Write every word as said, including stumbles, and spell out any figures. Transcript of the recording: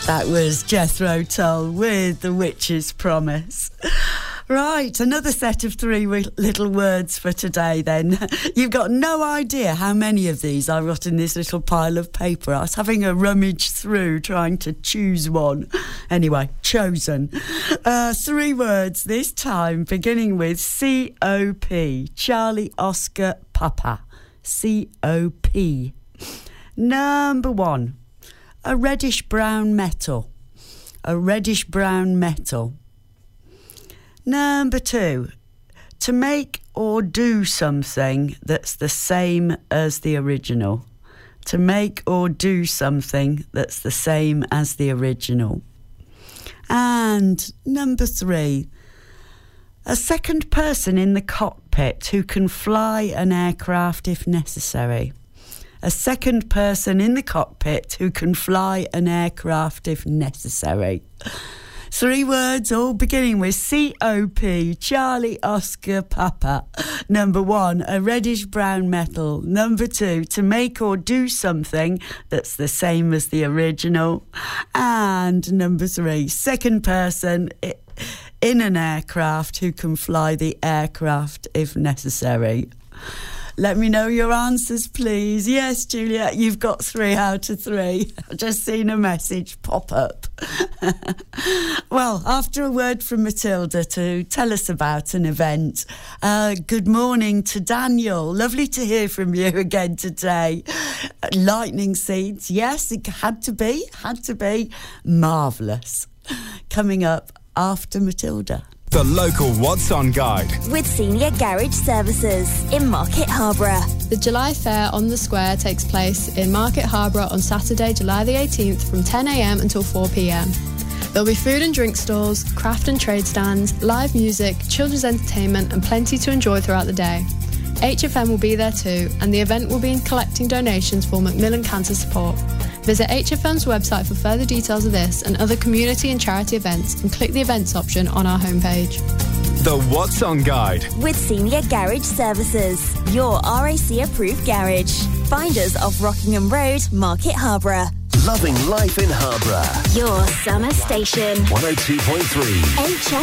That was Jethro Tull with The Witch's Promise. Right, another set of three w- little words for today then. You've got no idea how many of these I've got in this little pile of paper. I was having a rummage through trying to choose one. Anyway, chosen. Uh, three words this time, beginning with C O P. Charlie Oscar Papa. C O P. Number one. A reddish-brown metal. A reddish-brown metal. Number two. To make or do something that's the same as the original. To make or do something that's the same as the original. And number three. A second person in the cockpit who can fly an aircraft if necessary. A second person in the cockpit who can fly an aircraft if necessary. Three words, all beginning with C O P. Charlie Oscar Papa. Number one, a reddish-brown metal. Number two, to make or do something that's the same as the original. And number three, second person in an aircraft who can fly the aircraft if necessary. Let me know your answers, please. Yes, Juliet, you've got three out of three. I've just seen a message pop up. Well, after a word from Matilda to tell us about an event, uh, good morning to Daniel. Lovely to hear from you again today. Lightning seeds, yes, it had to be, had to be. Marvellous. Coming up after Matilda. The local What's On guide. With Senior Garage Services in Market Harborough. The July Fair on the Square takes place in Market Harborough on Saturday, July the eighteenth from ten a.m. until four p.m. There'll be food and drink stalls, craft and trade stands, live music, children's entertainment and plenty to enjoy throughout the day. H F M will be there too, and the event will be collecting donations for Macmillan Cancer Support. Visit H F M's website for further details of this and other community and charity events and click the events option on our homepage. The What's On guide. With Senior Garage Services, your R A C approved garage. Find us off Rockingham Road, Market Harborough. Loving life in Harborough. Your summer station. one oh two point three. H F M.